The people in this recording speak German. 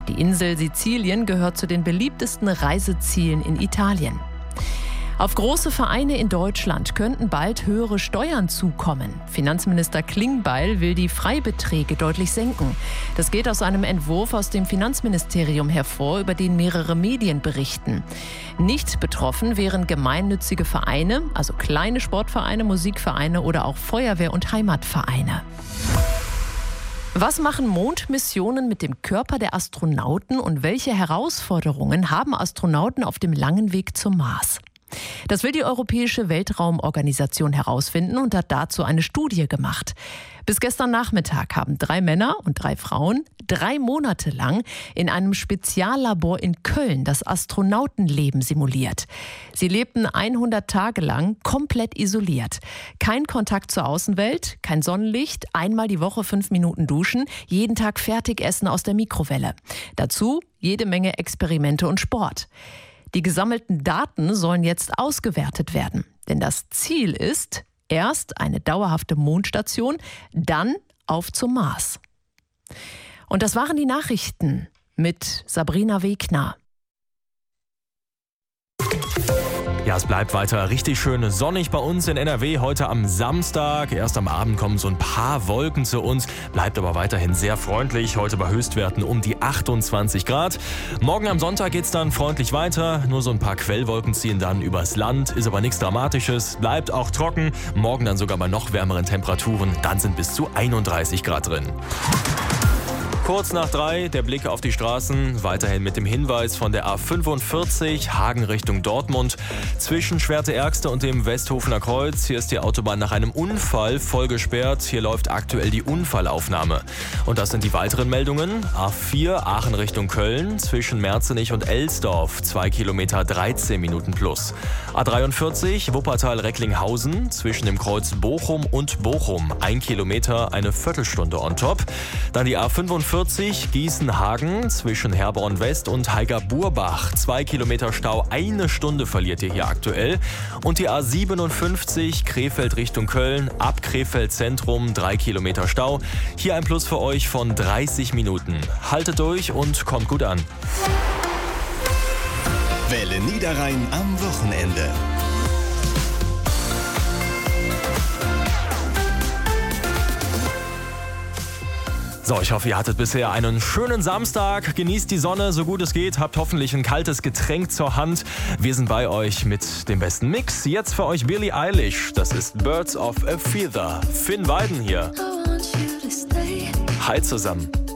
Die Insel Sizilien gehört zu den beliebtesten Reisezielen in Italien. Auf große Vereine in Deutschland könnten bald höhere Steuern zukommen. Finanzminister Klingbeil will die Freibeträge deutlich senken. Das geht aus einem Entwurf aus dem Finanzministerium hervor, über den mehrere Medien berichten. Nicht betroffen wären gemeinnützige Vereine, also kleine Sportvereine, Musikvereine oder auch Feuerwehr- und Heimatvereine. Was machen Mondmissionen mit dem Körper der Astronauten und welche Herausforderungen haben Astronauten auf dem langen Weg zum Mars? Das will die Europäische Weltraumorganisation herausfinden und hat dazu eine Studie gemacht. Bis gestern Nachmittag haben 3 Männer und 3 Frauen 3 Monate lang in einem Speziallabor in Köln das Astronautenleben simuliert. Sie lebten 100 Tage lang komplett isoliert. Kein Kontakt zur Außenwelt, kein Sonnenlicht, einmal die Woche 5 Minuten duschen, jeden Tag Fertigessen aus der Mikrowelle. Dazu jede Menge Experimente und Sport. Die gesammelten Daten sollen jetzt ausgewertet werden. Denn das Ziel ist, erst eine dauerhafte Mondstation, dann auf zum Mars. Und das waren die Nachrichten mit Sabrina Wegner. Ja, es bleibt weiter richtig schön sonnig bei uns in NRW heute am Samstag. Erst am Abend kommen so ein paar Wolken zu uns, bleibt aber weiterhin sehr freundlich. Heute bei Höchstwerten um die 28 Grad. Morgen am Sonntag geht's dann freundlich weiter. Nur so ein paar Quellwolken ziehen dann übers Land, ist aber nichts Dramatisches. Bleibt auch trocken. Morgen dann sogar bei noch wärmeren Temperaturen. Dann sind bis zu 31 Grad drin. Kurz nach 3, der Blick auf die Straßen, weiterhin mit dem Hinweis von der A45, Hagen Richtung Dortmund. Zwischen Schwerte-Ergste und dem Westhofener Kreuz, hier ist die Autobahn nach einem Unfall voll gesperrt. Hier läuft aktuell die Unfallaufnahme. Und das sind die weiteren Meldungen. A4, Aachen Richtung Köln, zwischen Merzenich und Elsdorf, 2 Kilometer 13 Minuten plus. A43, Wuppertal-Recklinghausen, zwischen dem Kreuz Bochum und Bochum, 1 Kilometer, eine Viertelstunde on top. Dann die A45, Gießen-Hagen zwischen Herborn West und Heiger-Burbach. 2 Kilometer Stau, 1 Stunde verliert ihr hier aktuell. Und die A57 Krefeld Richtung Köln, ab Krefeld Zentrum 3 Kilometer Stau. Hier ein Plus für euch von 30 Minuten. Haltet durch und kommt gut an. Welle Niederrhein am Wochenende. So, ich hoffe, ihr hattet bisher einen schönen Samstag. Genießt die Sonne, so gut es geht. Habt hoffentlich ein kaltes Getränk zur Hand. Wir sind bei euch mit dem besten Mix. Jetzt für euch Billie Eilish. Das ist Birds of a Feather. Finn Weiden hier. Hi zusammen.